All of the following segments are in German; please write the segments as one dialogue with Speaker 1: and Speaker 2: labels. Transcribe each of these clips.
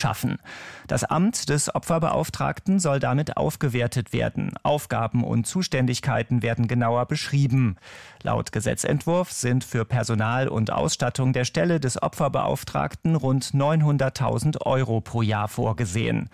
Speaker 1: schaffen. Das Amt des Opferbeauftragten soll damit aufgewertet werden. Aufgaben und Zuständigkeiten werden genauer beschrieben. Laut Gesetzentwurf sind für Personal und Ausstattung der Stelle des Opferbeauftragten rund 900.000 Euro pro Jahr vorgesehen.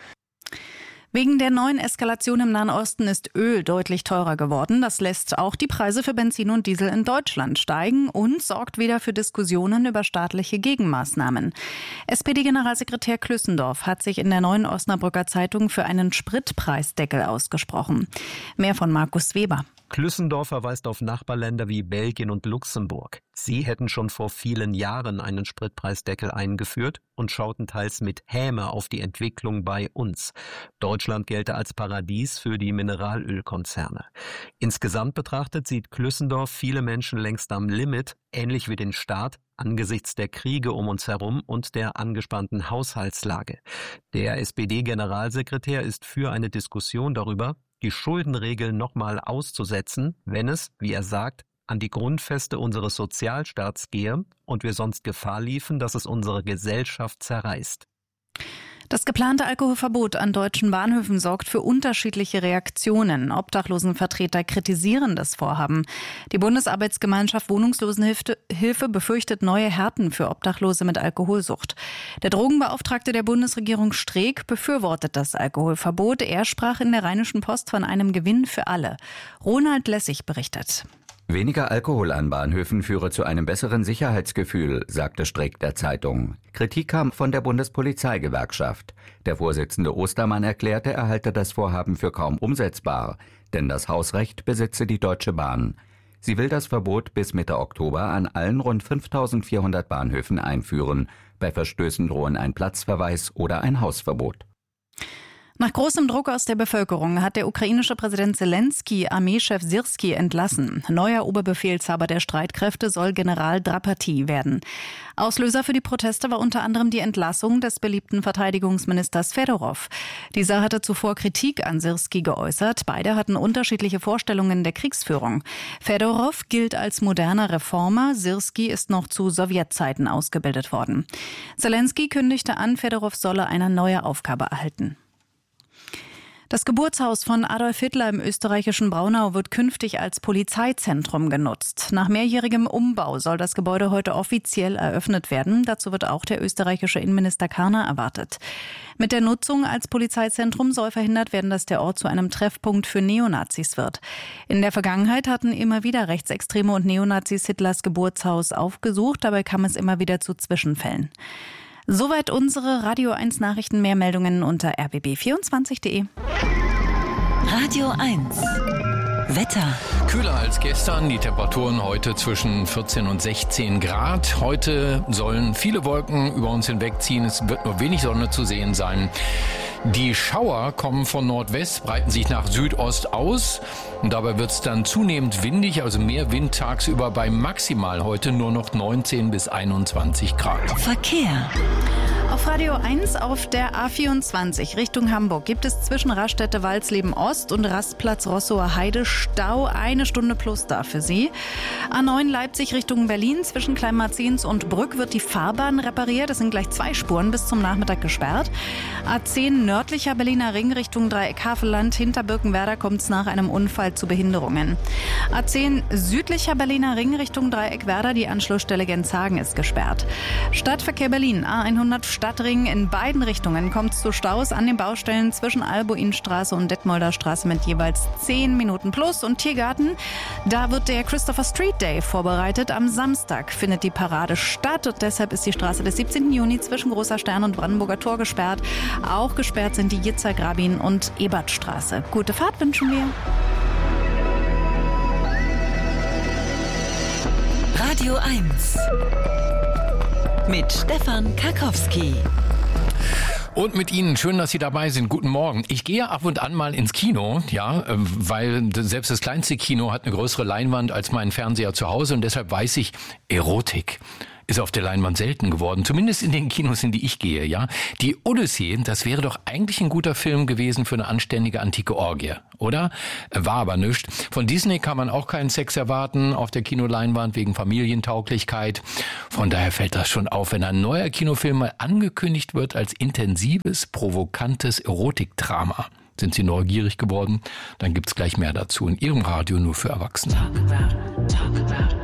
Speaker 2: Wegen der neuen Eskalation im Nahen Osten ist Öl deutlich teurer geworden. Das lässt auch die Preise für Benzin und Diesel in Deutschland steigen und sorgt wieder für Diskussionen über staatliche Gegenmaßnahmen. SPD-Generalsekretär Klüssendorf hat sich in der Neuen Osnabrücker Zeitung für einen Spritpreisdeckel ausgesprochen. Mehr von Markus Weber.
Speaker 3: Klüssendorf verweist auf Nachbarländer wie Belgien und Luxemburg. Sie hätten schon vor vielen Jahren einen Spritpreisdeckel eingeführt und schauten teils mit Häme auf die Entwicklung bei uns. Deutschland gelte als Paradies für die Mineralölkonzerne. Insgesamt betrachtet sieht Klüssendorf viele Menschen längst am Limit, ähnlich wie den Staat, angesichts der Kriege um uns herum und der angespannten Haushaltslage. Der SPD-Generalsekretär ist für eine Diskussion darüber, die Schuldenregeln nochmal auszusetzen, wenn es, wie er sagt, an die Grundfeste unseres Sozialstaats gehe und wir sonst Gefahr liefen, dass es unsere Gesellschaft zerreißt.
Speaker 2: Das geplante Alkoholverbot an deutschen Bahnhöfen sorgt für unterschiedliche Reaktionen. Obdachlosenvertreter kritisieren das Vorhaben. Die Bundesarbeitsgemeinschaft Wohnungslosenhilfe befürchtet neue Härten für Obdachlose mit Alkoholsucht. Der Drogenbeauftragte der Bundesregierung Streeck befürwortet das Alkoholverbot. Er sprach in der Rheinischen Post von einem Gewinn für alle. Ronald Lessig berichtet.
Speaker 4: Weniger Alkohol an Bahnhöfen führe zu einem besseren Sicherheitsgefühl, sagte Streeck der Zeitung. Kritik kam von der Bundespolizeigewerkschaft. Der Vorsitzende Ostermann erklärte, er halte das Vorhaben für kaum umsetzbar, denn das Hausrecht besitze die Deutsche Bahn. Sie will das Verbot bis Mitte Oktober an allen rund 5.400 Bahnhöfen einführen. Bei Verstößen drohen ein Platzverweis oder ein Hausverbot.
Speaker 2: Nach großem Druck aus der Bevölkerung hat der ukrainische Präsident Selenskyj Armeechef Syrskij entlassen. Neuer Oberbefehlshaber der Streitkräfte soll General Drapati werden. Auslöser für die Proteste war unter anderem die Entlassung des beliebten Verteidigungsministers Fedorov. Dieser hatte zuvor Kritik an Syrskij geäußert. Beide hatten unterschiedliche Vorstellungen der Kriegsführung. Fedorov gilt als moderner Reformer. Syrskij ist noch zu Sowjetzeiten ausgebildet worden. Selenskyj kündigte an, Fedorov solle eine neue Aufgabe erhalten. Das Geburtshaus von Adolf Hitler im österreichischen Braunau wird künftig als Polizeizentrum genutzt. Nach mehrjährigem Umbau soll das Gebäude heute offiziell eröffnet werden. Dazu wird auch der österreichische Innenminister Karner erwartet. Mit der Nutzung als Polizeizentrum soll verhindert werden, dass der Ort zu einem Treffpunkt für Neonazis wird. In der Vergangenheit hatten immer wieder Rechtsextreme und Neonazis Hitlers Geburtshaus aufgesucht. Dabei kam es immer wieder zu Zwischenfällen. Soweit unsere Radio 1 Nachrichten. Mehr Meldungen unter rbb24.de.
Speaker 5: Radio 1 Wetter.
Speaker 6: Kühler als gestern, die Temperaturen heute zwischen 14 und 16 Grad. Heute sollen viele Wolken über uns hinwegziehen, es wird nur wenig Sonne zu sehen sein. Die Schauer kommen von Nordwest, breiten sich nach Südost aus und dabei wird es dann zunehmend windig, also mehr Wind tagsüber, bei maximal heute nur noch 19 bis 21 Grad.
Speaker 5: Verkehr.
Speaker 2: Auf Radio 1 auf der A24 Richtung Hamburg gibt es zwischen Raststätte Walsleben Ost und Rastplatz Rossower Heide Stau, 1 Stunde plus da für Sie. A9 Leipzig Richtung Berlin zwischen Kleinmarzens und Brück wird die Fahrbahn repariert. Es sind gleich 2 Spuren bis zum Nachmittag gesperrt. A10 nördlicher Berliner Ring Richtung Dreieck Havelland. Hinter Birkenwerder kommt es nach einem Unfall zu Behinderungen. A10 südlicher Berliner Ring Richtung Dreieck Werder. Die Anschlussstelle Genshagen ist gesperrt. Stadtverkehr Berlin A100 Stadtring. In beiden Richtungen kommt es zu Staus an den Baustellen zwischen Albuinstraße und Detmolder Straße mit jeweils 10 Minuten plus. Und Tiergarten, da wird der Christopher Street Day vorbereitet. Am Samstag findet die Parade statt und deshalb ist die Straße des 17. Juni zwischen Großer Stern und Brandenburger Tor gesperrt. Auch gesperrt sind die Jitzer Grabin und Ebertstraße. Gute Fahrt wünschen wir.
Speaker 5: Radio 1 mit Stefan Karkowski.
Speaker 6: Und mit Ihnen, schön, dass Sie dabei sind. Guten Morgen. Ich gehe ab und an mal ins Kino, ja, weil selbst das kleinste Kino hat eine größere Leinwand als mein Fernseher zu Hause und deshalb weiß ich, Erotik ist auf der Leinwand selten geworden, zumindest in den Kinos, in die ich gehe, ja. Die Odyssee, das wäre doch eigentlich ein guter Film gewesen für eine anständige antike Orgie, oder? War aber nichts. Von Disney kann man auch keinen Sex erwarten auf der Kinoleinwand wegen Familientauglichkeit. Von daher fällt das schon auf, wenn ein neuer Kinofilm mal angekündigt wird als intensives, provokantes Erotikdrama. Sind Sie neugierig geworden? Dann gibt's gleich mehr dazu in Ihrem Radio nur für Erwachsene. Talk about.